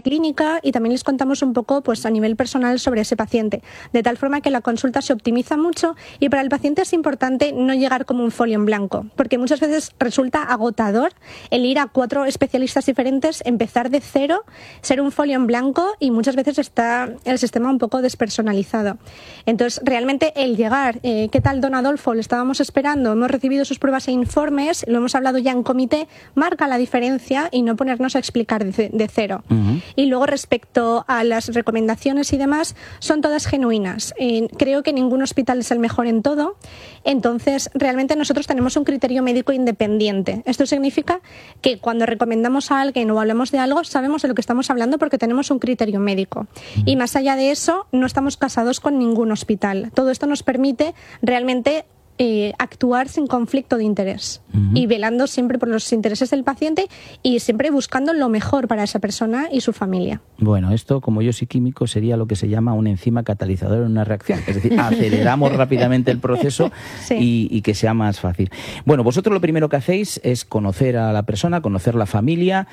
clínica y también les contamos un poco pues a nivel personal sobre ese paciente, de tal forma que la consulta se optimiza mucho y para el paciente es importante no llegar como un folio en blanco, porque muchas veces resulta agotador el ir a 4 especialistas diferentes, empezar de cero, ser un folio en blanco y muchas veces está el sistema un poco despersonalizado. Entonces, realmente el llegar, ¿qué tal, don Adolfo? Le estábamos esperando, hemos recibido sus pruebas e informes, lo hemos hablado ya en comité, marca la diferencia y no ponernos a explicar de cero. Uh-huh. Y luego, respecto a las recomendaciones y demás, son todas genuinas. Creo que ningún hospital es el mejor en todo, entonces realmente nosotros tenemos un criterio médico independiente. Esto significa que cuando recomendamos a alguien o hablamos de algo, sabemos de lo que estamos hablando porque tenemos un criterio médico. Y más allá de eso, no estamos casados con ningún hospital. Todo esto nos permite realmente actuar sin conflicto de interés y velando siempre por los intereses del paciente y siempre buscando lo mejor para esa persona y su familia. Bueno, esto, como yo soy químico, sería lo que se llama una enzima catalizadora en una reacción. Es decir, aceleramos rápidamente el proceso sí. y que sea más fácil. Bueno, vosotros lo primero que hacéis es conocer a la persona, conocer la familia,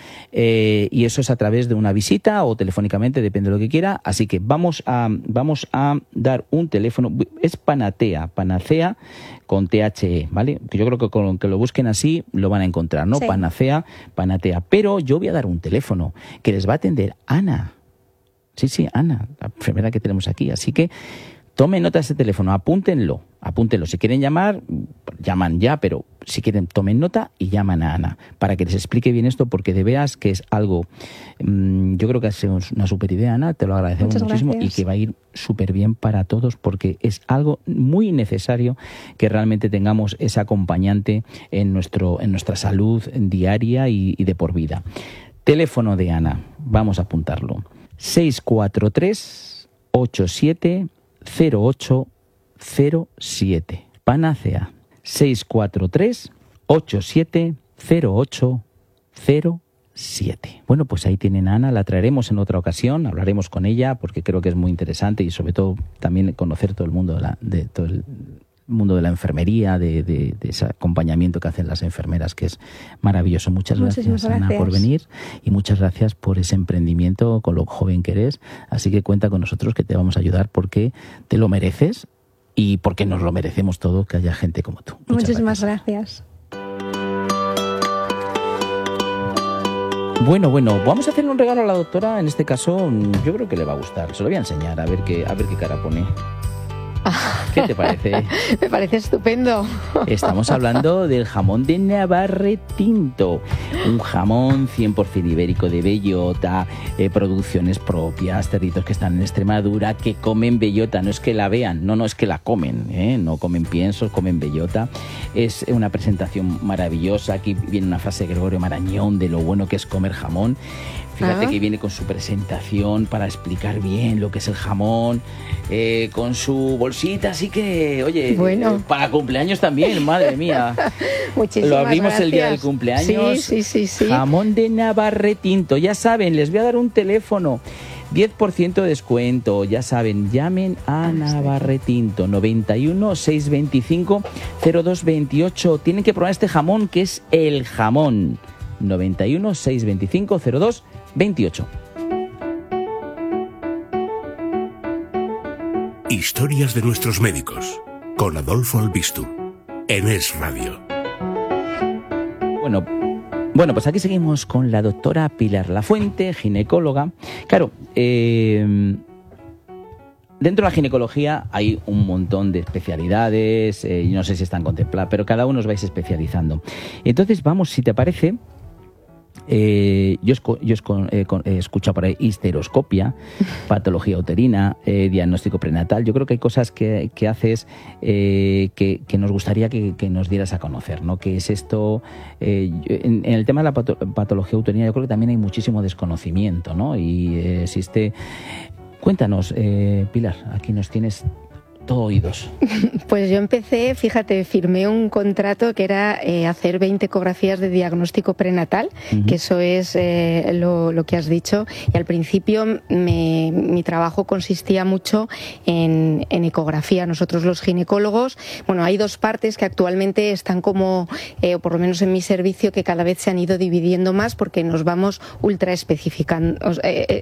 y eso es a través de una visita o telefónicamente, depende de lo que quiera. Así que vamos a dar un teléfono. Es Panacea con THE, ¿vale? Que yo creo que con que lo busquen así lo van a encontrar, ¿no? Sí. Panacea. Pero yo voy a dar un teléfono que les va a atender Ana. Sí, Ana, la enfermera que tenemos aquí. Así que tomen nota de ese teléfono, apúntenlo. Si quieren llamar, llaman ya, pero si quieren, tomen nota y llaman a Ana para que les explique bien esto, porque de veras que es algo, yo creo que es una súper idea, Ana, te lo agradecemos muchísimo y que va a ir súper bien para todos, porque es algo muy necesario que realmente tengamos ese acompañante en nuestra salud diaria y de por vida. Teléfono de Ana, vamos a apuntarlo: 643 87 0807. Panacea. 643-870807. Bueno, pues ahí tienen a Ana, la traeremos en otra ocasión, hablaremos con ella porque creo que es muy interesante y sobre todo también conocer todo el mundo de todo el mundo de la enfermería, de ese acompañamiento que hacen las enfermeras, que es maravilloso. Muchas gracias, Ana, por venir y muchas gracias por ese emprendimiento con lo joven que eres. Así que cuenta con nosotros, que te vamos a ayudar porque te lo mereces y porque nos lo merecemos todo, que haya gente como tú. Muchísimas gracias. Bueno, vamos a hacerle un regalo a la doctora. En este caso, yo creo que le va a gustar. Se lo voy a enseñar, a ver qué cara pone. ¿Qué te parece? Me parece estupendo. Estamos hablando del jamón de Navarretinto, un jamón 100% ibérico de bellota, producciones propias, cerditos que están en Extremadura, que comen bellota, no es que la vean, no es que la comen, no comen piensos, comen bellota. Es una presentación maravillosa. Aquí viene una frase de Gregorio Marañón de lo bueno que es comer jamón. Fíjate que viene con su presentación para explicar bien lo que es el jamón, con su bolsita, así que, oye, para cumpleaños también, madre mía. Muchísimas Lo abrimos gracias. El día del cumpleaños. Sí. Jamón de Navarretinto, ya saben, les voy a dar un teléfono. 10% de descuento, ya saben, llamen a Navarretinto, 91 625 0228. Tienen que probar este jamón, que es el jamón. 91 625 0228. Historias de nuestros médicos, con Adolfo Albiztu, en Es Radio. Bueno, pues aquí seguimos con la doctora Pilar Lafuente, ginecóloga. Claro, dentro de la ginecología hay un montón de especialidades, no sé si están contempladas, pero cada uno os vais especializando. Entonces vamos, si te parece, yo he escuchado por ahí histeroscopia, patología uterina, diagnóstico prenatal. Yo creo que hay cosas que haces que nos gustaría que nos dieras a conocer, ¿no? ¿Qué es esto? En el tema de la patología uterina yo creo que también hay muchísimo desconocimiento, ¿no? Y existe... Cuéntanos, Pilar, aquí nos tienes todo oídos. Pues yo empecé, fíjate, firmé un contrato que era hacer 20 ecografías de diagnóstico prenatal, que eso es lo que has dicho, y al principio mi trabajo consistía mucho en ecografía. Nosotros los ginecólogos, bueno, hay dos partes que actualmente están como, o por lo menos en mi servicio, que cada vez se han ido dividiendo más porque nos vamos ultra